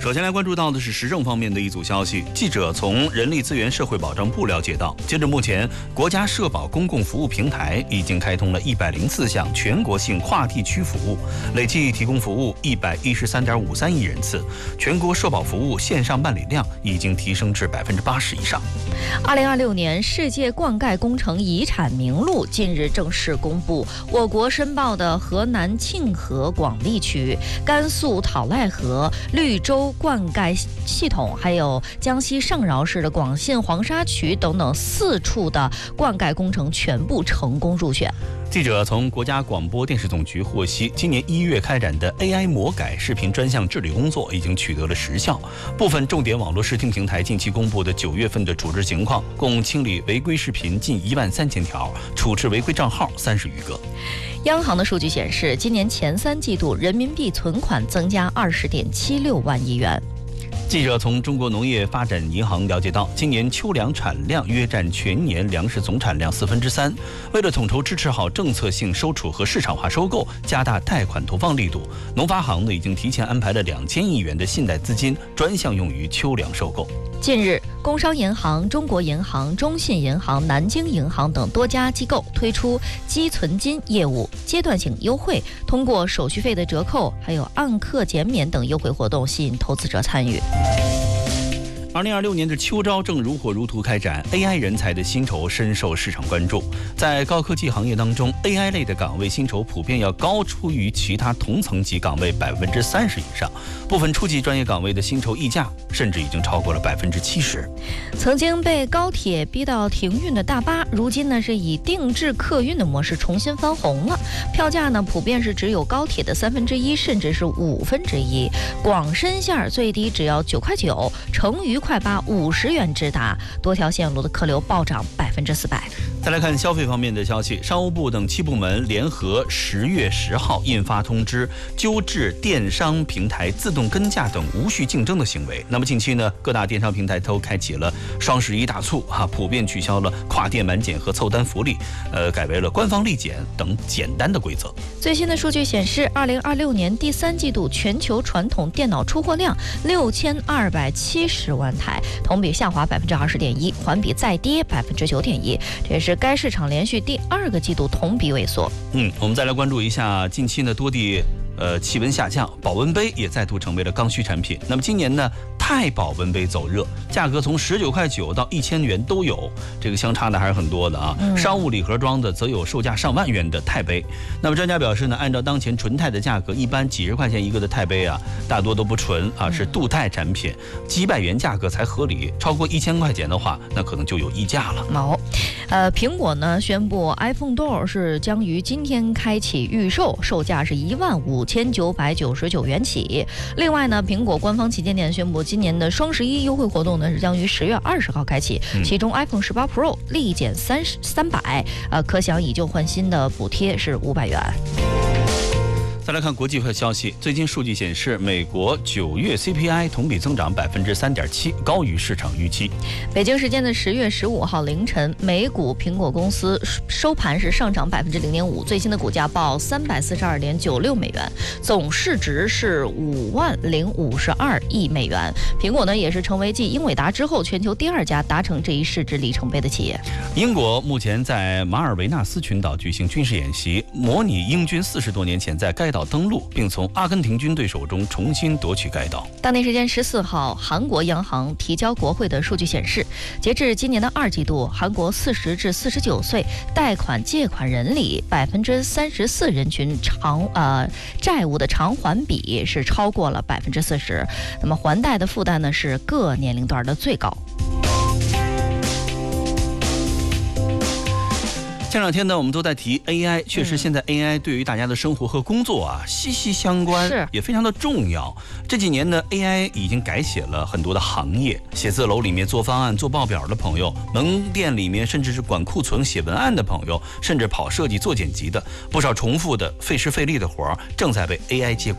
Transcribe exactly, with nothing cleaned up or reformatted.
首先来关注到的是时政方面的一组消息。记者从人力资源社会保障部了解到，截至目前，国家社保公共服务平台已经开通了一百零四项全国性跨地区服务，累计提供服务一百一十三点五三亿人次，全国社保服务线上办理量已经提升至百分之八十以上。 二零二六年世界灌溉工程遗产名录近日正式公布，我国申报的河南沁河广利区、甘肃讨赖河、绿洲灌溉系统，还有江西上饶市的广信黄沙渠等等四处的灌溉工程全部成功入选。 记者从国家广播电视总局获悉，今年一月开展的 A I 魔改视频专项治理工作已经取得了实效。部分重点网络视听平台近期公布的九月份的处置情况，共清理违规视频近一万三千条，处置违规账号三十余个。 央行的数据显示，今年前三季度人民币存款增加二十点七六万亿元。 记者从中国农业发展银行了解到，今年秋粮产量约占全年粮食总产量四分之三。为了统筹支持好政策性收储和市场化收购，加大贷款投放力度，农发行呢已经提前安排了两千亿元的信贷资金，专项用于秋粮收购。 近日，工商银行、中国银行、中信银行、南京银行等多家机构推出积存金业务阶段性优惠，通过手续费的折扣，还有按客减免等优惠活动，吸引投资者参与。 二零二六年的秋招正如火如荼开展 ，A I 人才的薪酬深受市场关注。在高科技行业当中 ，A I 类的岗位薪酬普遍要高出于其他同层级岗位百分之三十以上，部分初级专业岗位的薪酬溢价甚至已经超过了百分之七十。 曾经被高铁逼到停运的大巴，如今呢是以定制客运的模式重新翻红了，票价呢普遍是只有高铁的三分之一，甚至是五分之一。广深线最低只要九块九，成渝快八五十元直达，多条线路的客流暴涨百分之四百。 再来看消费方面的消息，商务部等七部门联合十月十号印发通知，纠治电商平台自动跟价等无序竞争的行为。那么近期呢，各大电商平台都开启了双十一大促哈、啊，普遍取消了跨店满减和凑单福利，呃，改为了官方立减等简单的规则。 最新的数据显示，二零二六年第三季度全球传统电脑出货量六千二百七十万台，同比下滑百分之二十点一，环比再跌百分之九点一，这也是该市场连续第二个季度同比萎缩。 嗯，我们再来关注一下近期呢多地呃气温下降，保温杯也再度成为了刚需产品。那么今年呢，钛保温杯走热，价格从十九块九到一千元都有，这个相差的还是很多的啊。嗯、商务礼盒装的则有售价上万元的钛杯。那么专家表示呢，按照当前纯钛的价格，一般几十块钱一个的钛杯啊，大多都不纯啊，是镀钛产品，几百元价格才合理。超过一千块钱的话，那可能就有溢价了。 好，呃，苹果呢宣布 iPhone twelve 是将于今天开启预售，售价是一万五千九百九十九元起。另外呢，苹果官方旗舰店宣布，今年的双十一优惠活动呢是将于十月二十号开启，其中 iPhone 十八 Pro 立减三十三百，呃，可享以旧换新的补贴是五百元。 再来看国际化消息，最近数据显示，美国九月 C P I 同比增长百分之三点七，高于市场预期。 北京时间的十月十五号凌晨，美股苹果公司收盘是上涨百分之零点五，最新的股价报三百四十二点九六美元，总市值是五万零五十二亿美元。苹果呢也是成为继英伟达之后全球第二家达成这一市值里程碑的企业。 英国目前在马尔维纳斯群岛举行军事演习，模拟英军四十多年前在该岛登陆，并从阿根廷军队手中重新夺取该岛。 当地时间十四号，韩国央行提交国会的数据显示，截至今年的二季度，韩国四十至四十九岁贷款借款人里百分之三十四人群偿呃债务的偿还比是超过了百分之四十，那么还贷的负担呢是各年龄段的最高。 这两天呢，我们都在提 A I， 确实现在 A I 对于大家的生活和工作啊息息相关， 是也非常的重要。这几年呢 ，A I 已经改写了很多的行业，写字楼里面做方案、做报表的朋友，门店里面甚至是管库存、写文案的朋友，甚至跑设计、做剪辑的，不少重复的费时费力的活儿正在被 A I 接管。